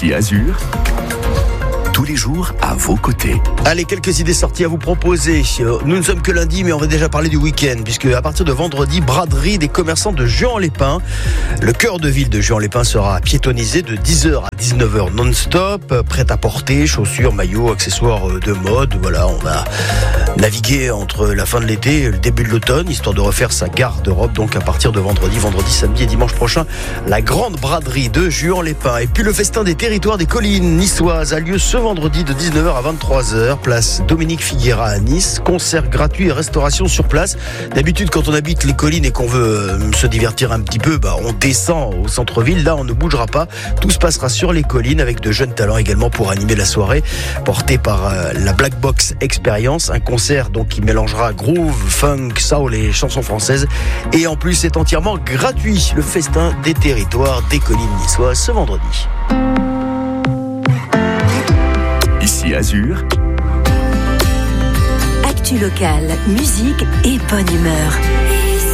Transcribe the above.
Ici Azur, tous les jours à vos côtés. Allez, quelques idées sorties à vous proposer. Nous ne sommes que lundi, mais on va déjà parler du week-end, puisque à partir de vendredi, braderie des commerçants de Juan-les-Pins. Le cœur de ville de Juan-les-Pins sera piétonnisé de 10h à 19h non-stop. Prêt à porter, chaussures, maillots, accessoires de mode. Voilà, on va naviguer entre la fin de l'été et le début de l'automne, histoire de refaire sa garde-robe. Donc à partir de vendredi, samedi et dimanche prochain, la grande braderie de Juan-les-Pins. Et puis le festin des territoires des collines niçoises a lieu ce vendredi de 19h à 23h, place Dominique Figuera à Nice. Concert gratuit et restauration sur place. D'habitude, quand on habite les collines et qu'on veut se divertir un petit peu, on descend au centre-ville. Là, on ne bougera pas. Tout se passera sur les collines avec de jeunes talents également pour animer la soirée, porté par la Black Box Experience. Un concert donc qui mélangera groove, funk, soul et chansons françaises. Et en plus, c'est entièrement gratuit. Le festin des territoires des collines niçoises ce vendredi. Ici Azur, actu locale, musique et bonne humeur.